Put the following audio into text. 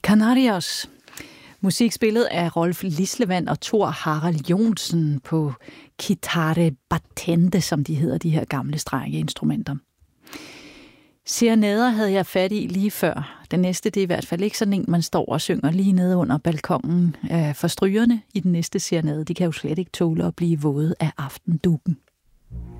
Canarios. Musik spillet af Rolf Lislevand og Thor Harald Jonsen på chitarre battente, som de hedder, de her gamle strækkeinstrumenter. Serenader havde jeg fat i lige før. Den næste, det er i hvert fald ikke sådan en, man står og synger lige nede under balkongen for strygerne i den næste serenade. De kan jo slet ikke tåle at blive våde af aftendukken.